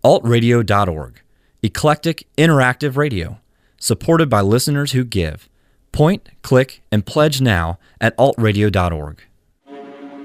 altradio.org. Eclectic, interactive radio. Supported by listeners who give. Point, click, and pledge now at altradio.org.